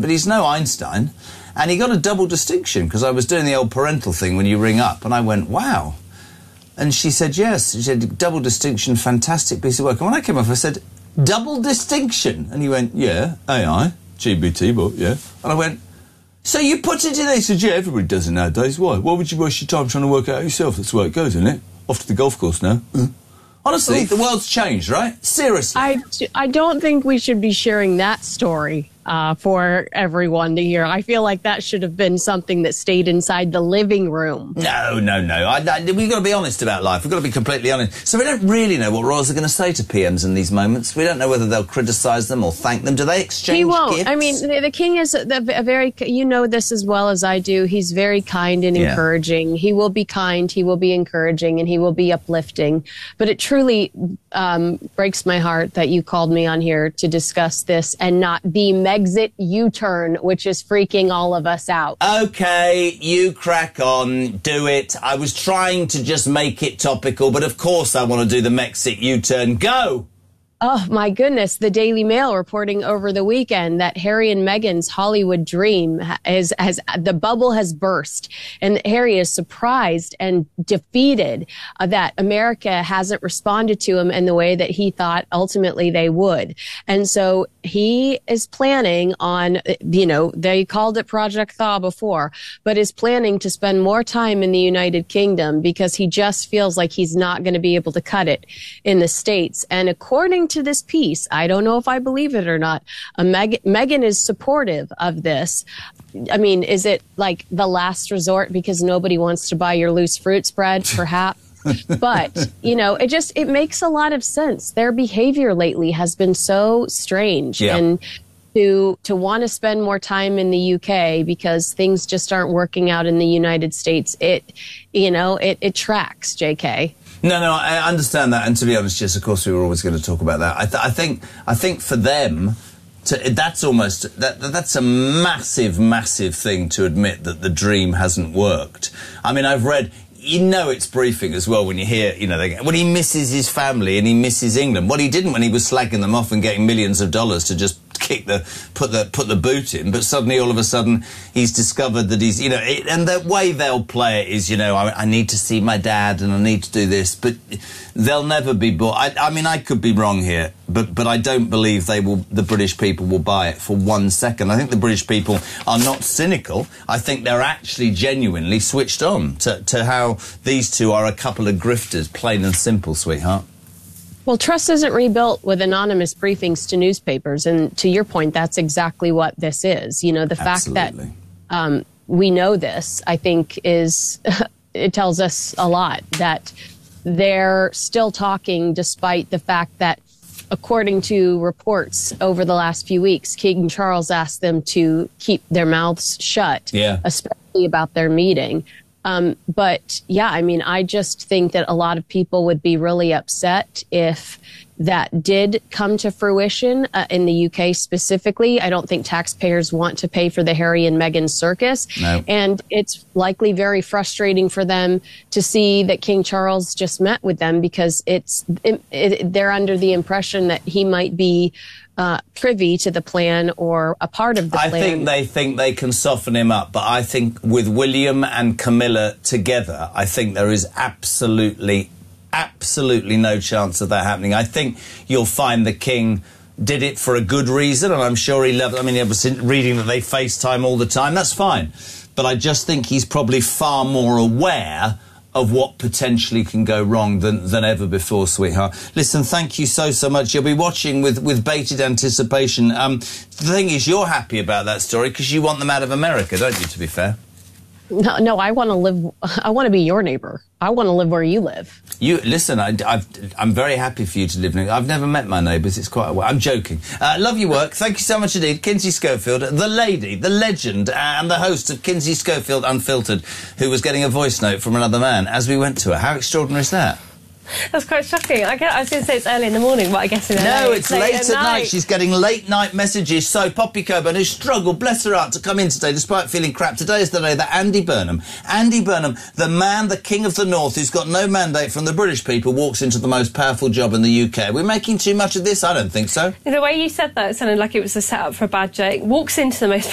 but he's no Einstein. And he got a double distinction, because I was doing the old parental thing when you ring up, and I went, wow. And she said, yes. She said, double distinction, fantastic piece of work. And when I came off, I said, double distinction? And he went, yeah, AI, GBT, but yeah. And I went, so you put it in there? He said, yeah, everybody does it nowadays. Why? Why would you waste your time trying to work it out yourself? That's the way it goes, isn't it? Off to the golf course now. Honestly, the world's changed, right? Seriously. I don't think we should be sharing that story for everyone to hear. I feel like that should have been something that stayed inside the living room. No. We've got to be honest about life. We've got to be completely honest. So we don't really know what royals are going to say to PMs in these moments. We don't know whether they'll criticise them or thank them. Do they exchange He won't. gifts? I mean, the king is a very, you know this as well as I do, he's very kind and encouraging. He will be kind, he will be encouraging, and he will be uplifting. But it truly breaks my heart that you called me on here to discuss this and not the Megxit U-turn, which is freaking all of us out. OK, you crack on, do it. I was trying to just make it topical, but of course I want to do the Megxit U-turn. Go! Oh, my goodness. The Daily Mail reporting over the weekend that Harry and Meghan's Hollywood dream the bubble has burst. And Harry is surprised and defeated that America hasn't responded to him in the way that he thought ultimately they would. And so he is planning on, they called it Project Thaw before, but is planning to spend more time in the United Kingdom because he just feels like he's not going to be able to cut it in the States. And according to this piece, I don't know if I believe it or not, Meghan is supportive of this. I mean, is it like the last resort because nobody wants to buy your loose fruit spread, perhaps? But, it makes a lot of sense. Their behavior lately has been so strange. Yeah. And to want to spend more time in the UK because things just aren't working out in the United States, it tracks, JK. No, I understand that, and to be honest, Jess, of course, we were always going to talk about that. I think for them, that's a massive thing to admit that the dream hasn't worked. I mean, I've read, it's briefing as well when you hear, when he misses his family and he misses England. What he didn't when he was slagging them off and getting millions of dollars to just put the boot in, but suddenly all of a sudden he's discovered that he's, and the way they'll play it is, I need to see my dad and I need to do this, but they'll never be bought. I mean, I could be wrong here, but I don't believe the British people will buy it for 1 second. I think the British people are not cynical. I think they're actually genuinely switched on to how these two are a couple of grifters, plain and simple, sweetheart. Well, trust isn't rebuilt with anonymous briefings to newspapers. And to your point, that's exactly what this is. The fact that we know this, I think, it tells us a lot that they're still talking despite the fact that, according to reports over the last few weeks, King Charles asked them to keep their mouths shut, especially about their meeting. But yeah, I mean, I just think that a lot of people would be really upset if that did come to fruition in the UK specifically. I don't think taxpayers want to pay for the Harry and Meghan circus. No. And it's likely very frustrating for them to see that King Charles just met with them because they're under the impression that he might be privy to the plan or a part of the plan. I think they can soften him up, but I think with William and Camilla together, I think there is absolutely no chance of that happening. I think you'll find the king did it for a good reason, and I'm sure he loved it. I mean, I was reading that they FaceTime all the time. That's fine. But I just think he's probably far more aware of what potentially can go wrong than ever before, sweetheart. Listen, thank you so much. You'll be watching with bated anticipation. The thing is, you're happy about that story because you want them out of America, don't you, to be fair? No, I want to be your neighbor. I want to live where you live. Listen, I'm very happy for you to live near. I've never met my neighbours. It's quite a while. I'm joking. Love your work. Thank you so much indeed. Kinsey Schofield, the lady, the legend, and the host of Kinsey Schofield Unfiltered, who was getting a voice note from another man as we went to her. How extraordinary is that? That's quite shocking. I was going to say it's early in the morning, but I guess in LA, it's late at night. She's getting late night messages. So Poppy Coburn, who struggled, bless her heart, to come in today despite feeling crap. Today is the day that Andy Burnham, the man, the king of the north, who's got no mandate from the British people, walks into the most powerful job in the UK. We're making too much of this? I don't think so. The way you said that, it sounded like it was a setup for a bad joke. Walks into the most